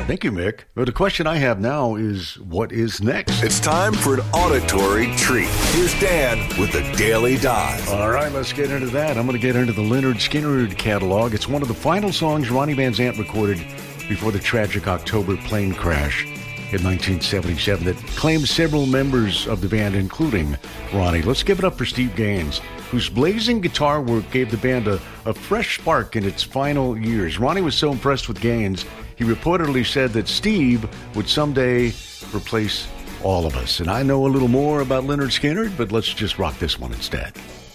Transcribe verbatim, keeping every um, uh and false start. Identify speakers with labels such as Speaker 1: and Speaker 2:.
Speaker 1: Thank you, Mick. Well, the question I have now is, what is next?
Speaker 2: It's time for an auditory treat. Here's Dan with the Daily Dive.
Speaker 1: All right, let's get into that. I'm going to get into the Lynyrd Skynyrd catalog. It's one of the final songs Ronnie Van Zant recorded before the tragic October plane crash in nineteen seventy-seven that claimed several members of the band, including Ronnie. Let's give it up for Steve Gaines, whose blazing guitar work gave the band a, a fresh spark in its final years. Ronnie was so impressed with Gaines, he reportedly said that Steve would someday replace all of us. And I know a little more about Lynyrd Skynyrd, but let's just rock this one instead.